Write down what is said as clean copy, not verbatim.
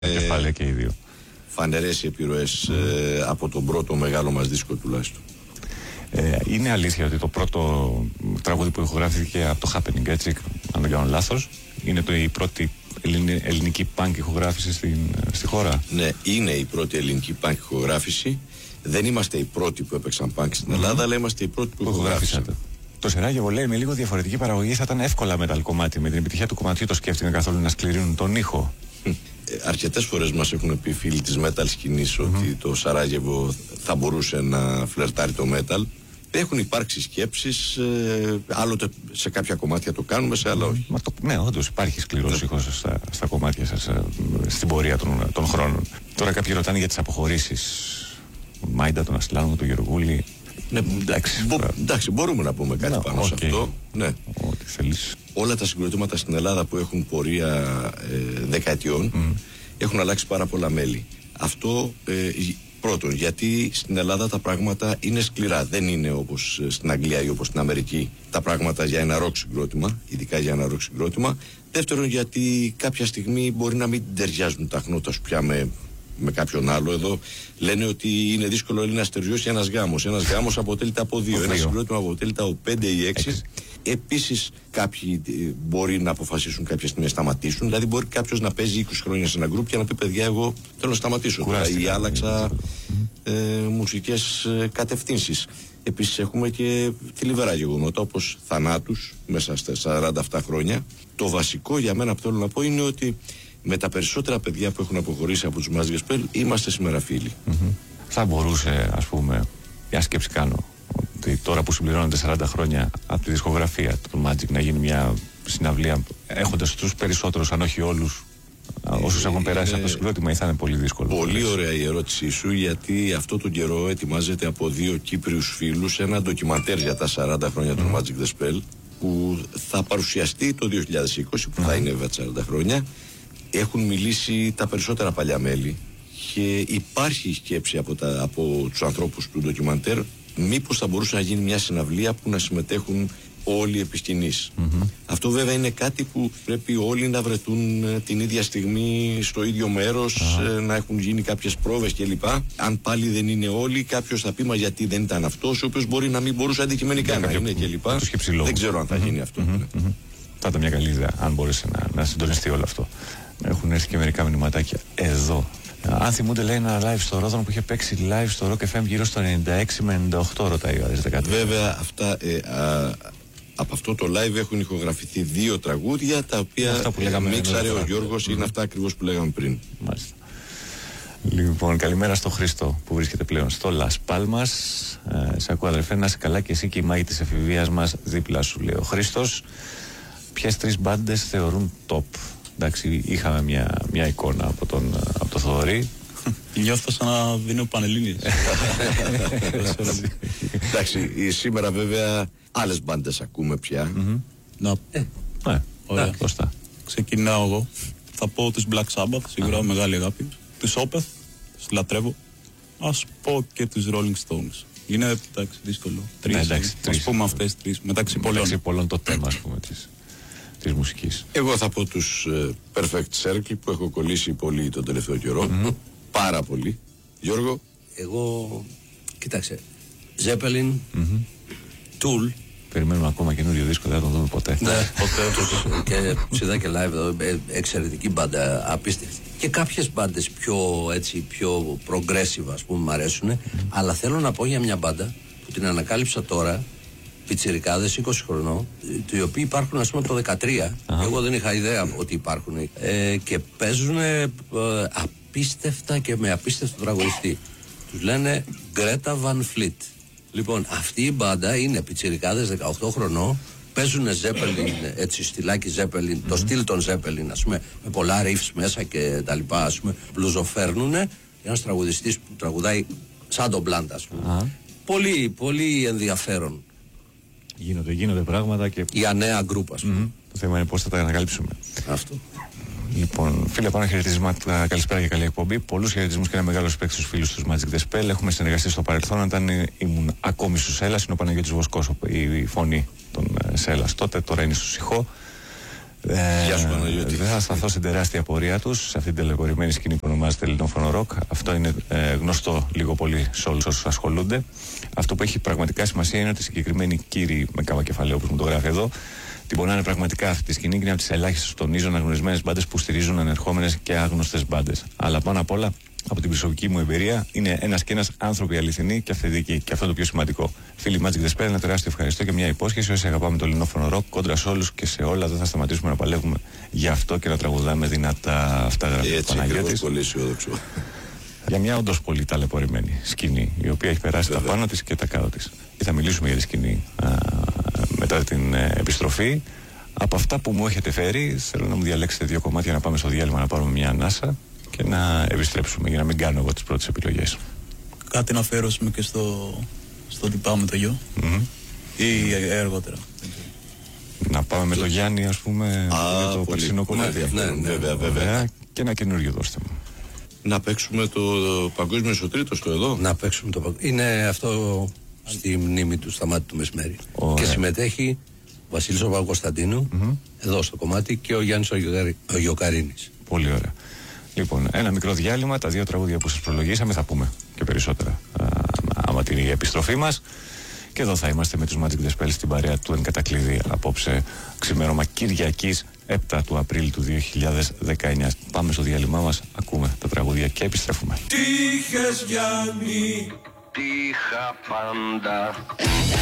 Κεφάλαια και οι δύο. Φανερές οι επιρροές από τον πρώτο μεγάλο μας δίσκο τουλάχιστον. Είναι αλήθεια ότι το πρώτο τραγούδι που ηχογράφηκε από το Happening, έτσι, αν δεν κάνω λάθος, είναι η πρώτη ελληνική punk ηχογράφηση στη χώρα? Ναι, είναι η πρώτη ελληνική punk ηχογράφηση. Δεν είμαστε οι πρώτοι που έπαιξαν punk στην Ελλάδα, αλλά είμαστε οι πρώτοι που ηχογράφησαν. Το Σεράγεβο λέει με λίγο διαφορετική παραγωγή θα ήταν εύκολα metal κομμάτι. Με την επιτυχία του κομματιού το σκέφτηκαν καθόλου να σκληρύνουν τον ήχο? Αρκετές φορές μας έχουν πει φίλοι της metal σκηνής ότι το Σαράγεβο θα μπορούσε να φλερτάρει το metal. Έχουν υπάρξει σκέψεις, άλλοτε σε κάποια κομμάτια το κάνουμε, σε άλλα όχι. Ναι, όντως υπάρχει σκληρός ήχος στα κομμάτια σας στην πορεία των χρόνων. Τώρα κάποιοι ρωτάνε για τις αποχωρήσεις. Ο Μάιντα, τον Ασλάνο, τον Γεωργούλη. Ναι, εντάξει, μπορούμε να πούμε κάτι πάνω σε αυτό. Ναι. Ό,τι θέλεις. Όλα τα συγκροτήματα στην Ελλάδα που έχουν πορεία δεκαετιών έχουν αλλάξει πάρα πολλά μέλη. Αυτό πρώτον, γιατί στην Ελλάδα τα πράγματα είναι σκληρά. Δεν είναι όπως στην Αγγλία ή όπως στην Αμερική τα πράγματα για ένα ροκ συγκρότημα, ειδικά για ένα ροκ συγκρότημα. Δεύτερον, γιατί κάποια στιγμή μπορεί να μην ταιριάζουν τα χνότα σου πια με κάποιον άλλο. Εδώ λένε ότι είναι δύσκολο να στεριώσει ένας γάμος. Ένας γάμος αποτελείται από δύο. Ένα συγκρότημα αποτελείται από 5 ή 6. Επίσης, κάποιοι μπορεί να αποφασίσουν κάποια στιγμή να σταματήσουν. Δηλαδή, μπορεί κάποιος να παίζει 20 χρόνια σε ένα γκρουπ και να πει: παιδιά, εγώ θέλω να σταματήσω. Ή άλλαξα μουσικές κατευθύνσεις. Επίσης, έχουμε και θλιβερά γεγονότα όπως θανάτους μέσα στα 47 χρόνια. Το βασικό για μένα που θέλω να πω είναι ότι με τα περισσότερα παιδιά που έχουν αποχωρήσει από τους Magic Spell είμαστε σήμερα φίλοι. Θα μπορούσε, ας πούμε, μια σκέψη κάνω, ότι τώρα που συμπληρώνονται 40 χρόνια από τη δισκογραφία του Magic να γίνει μια συναυλία έχοντας τους περισσότερους, αν όχι όλους, όσους έχουν περάσει από το συγκρότημα, ή θα είναι πολύ δύσκολο? Πολύ ωραία η ερώτησή σου, γιατί αυτό τον καιρό ετοιμάζεται από 2 Κύπριους φίλους ένα ντοκιμαντέρ για τα 40 χρόνια του Magic The Spell που θα παρουσιαστεί το 2020, που θα είναι βέβαια 40 χρόνια. Έχουν μιλήσει τα περισσότερα παλιά μέλη και υπάρχει σκέψη από τους ανθρώπους του ντοκιμαντέρ μήπως θα μπορούσε να γίνει μια συναυλία που να συμμετέχουν όλοι επί σκηνής. Αυτό βέβαια είναι κάτι που πρέπει όλοι να βρεθούν την ίδια στιγμή στο ίδιο μέρος, να έχουν γίνει κάποιες πρόβες κλπ. Αν πάλι δεν είναι όλοι, κάποιος θα πει μα γιατί δεν ήταν αυτός, ο οποίος μπορεί να μην μπορούσε αντικειμενικά να είναι κλπ. Δεν ξέρω αν θα γίνει αυτό. Θα ήταν μια καλή ιδέα αν μπορούσε να συντονιστεί όλο αυτό. Έχουν έρθει και μερικά μηνυματάκια εδώ. Αν θυμούνται, λέει, ένα live στο Ρόδον που είχε παίξει live στο Rock FM γύρω στο 96 με 98, ρωτάει ο Άδης 13. Βέβαια, από αυτό το live έχουν ηχογραφηθεί 2 τραγούδια τα οποία μίξαρε ο Γιώργος, είναι αυτά ακριβώς που λέγαμε πριν. Μάλιστα. Λοιπόν, καλημέρα στο Χρήστο που βρίσκεται πλέον στο Λας Πάλμας. Σε ακούω, αδερφέ, να είσαι καλά και εσύ και η μάγη της εφηβείας μας δίπλα σου, λέει ο Χρήστος. Ποιες 3 μπάντες θεωρούν top? Εντάξει, είχαμε μια εικόνα από το Θοδωρή. Νιώθω σαν να δίνω Πανελλήνιες. Εντάξει, σήμερα βέβαια άλλες μπάντες ακούμε πια. Ωραία, σωστά. Ξεκινάω εγώ. Θα πω τους Black Sabbath, σίγουρα μεγάλη αγάπη. Τους Opeth, τους λατρεύω. Ας πω και τους Rolling Stones. Είναι, εντάξει, δύσκολο. 3. Ας πούμε αυτές 3. Μεταξύ πολλών το θέμα, ας πούμε, της μουσικής. Εγώ θα πω τους Perfect Circle που έχω κολλήσει πολύ τον τελευταίο καιρό. Πάρα πολύ. Γιώργο? Εγώ, κοίταξε, Zeppelin, Tool. Περιμένουμε ακόμα καινούριο δίσκο, δεν θα τον δούμε ποτέ. Ναι, ποτέ. Και τους είδα και live εδώ, εξαιρετική μπάντα, απίστευτη. Και κάποιες μπάντες πιο progressive, ας πούμε, μου αρέσουν. Αλλά θέλω να πω για μια μπάντα που την ανακάλυψα τώρα, πιτσιρικάδες 20 χρονών, οι οποίοι υπάρχουν, ας πούμε, από το 13. Εγώ δεν είχα ιδέα ότι υπάρχουν. Και παίζουν απίστευτα και με απίστευτο τραγουδιστή. Τους λένε Greta Van Fleet. Λοιπόν, αυτή η μπάντα είναι πιτσιρικάδες 18 χρονών. Παίζουν Zeppelin, έτσι, στυλάκι Zeppelin, το στυλ των Zeppelin, ας πούμε, με πολλά riffs μέσα και τα λοιπά, ας πούμε, μπλουζοφέρνουνε. Ένας τραγουδιστής που τραγουδάει σαν τον Blunt, ας πούμε. Πολύ, πολύ ενδιαφέρον. Γίνονται πράγματα και. Για νέα γκρουπ, ας πούμε. Το θέμα είναι πώς θα τα ανακαλύψουμε. Αυτό. Λοιπόν, φίλε, πάνω χαιρετίσματα, καλησπέρα και καλή εκπομπή. Πολλούς χαιρετισμούς και ένα μεγάλο σπέκ στους φίλους τους Magic The Spell. Έχουμε συνεργαστεί στο παρελθόν, όταν ήμουν ακόμη στους Έλλας. Είναι ο Παναγιώτης Βοσκός, η φωνή των Σέλλας τότε, τώρα είναι στο Σιχώ. Γεια σου Παναγιώτη. Δεν θα σταθώ στην τεράστια πορεία τους, σε αυτήν την τελεκορημένη σκηνή που ονομάζεται Ελληνόφωνο Ροκ. Αυτό είναι γνωστό λίγο πολύ σε όλους όσους ασχολούνται. Αυτό που έχει πραγματικά σημασία είναι ότι οι συγκεκριμένοι κύριοι με κάβα κεφαλαίο, όπως μου το γράφει εδώ, την πονάνε πραγματικά αυτή τη σκηνή και είναι από τις ελάχιστες, τονίζω, αναγνωρισμένες μπάντες που στηρίζουν ανερχόμενες και άγνωστες μπάντες. Αλλά πάνω απ' όλα, από την προσωπική μου εμπειρία, είναι ένας και ένας άνθρωποι αληθινοί και αυθεντικοί. Και αυτό το πιο σημαντικό. Φίλοι Magic The Spell, ένα τεράστιο ευχαριστώ και μια υπόσχεση. Όσοι αγαπάμε το ελληνόφωνο ροκ, κόντρα σε όλους και σε όλα, δεν θα σταματήσουμε να παλεύουμε γι' αυτό και να τραγουδάμε δυνατά. Αυτά γράφει ο Παναγιώτης. Πολύ αισιόδοξο. Για μια όντως πολύ ταλαιπωρημένη σκηνή, η οποία έχει περάσει τα πάνω της και τα κάτω της. Και θα μιλήσουμε για τη σκηνή μετά την επιστροφή. Από αυτά που μου έχετε φέρει, θέλω να μου διαλέξετε 2 κομμάτια να πάμε στο διάλειμμα να πάρουμε μια ανάσα και να επιστρέψουμε για να μην κάνω εγώ τις πρώτες επιλογές. Κάτι να αφιερώσουμε και στο τι πάμε το γιο ή αργότερα. Να πάμε με το Γιάννη, ας πούμε, για το περσινό κομμάτι. Ναι, βέβαια. Και ένα καινούριο δώστε μου. Να παίξουμε το Παγκόσμιο Ισοτρίτο στο εδώ. Να παίξουμε το Παγκόσμιο. Είναι αυτό στη μνήμη του Σταμάτη του Μεσημέρι. Και συμμετέχει ο Βασίλης ο Παπακοσταντίνου εδώ στο κομμάτι και ο Γιάννης ο Γιοκαρίνης. Πολύ ωραία. Λοιπόν, ένα μικρό διάλειμμα, τα 2 τραγούδια που σας προλογίσαμε, θα πούμε και περισσότερα άμα την επιστροφή μας. Και εδώ θα είμαστε με τους Magic The Spell στην παρέα του Εν Κατακλείδη απόψε ξημέρωμα Κυριακής 7 του Απρίλη του 2019. Πάμε στο διάλειμμά μας, ακούμε τα τραγούδια και επιστρέφουμε. Τύχες Γιάννη, τύχα πάντα.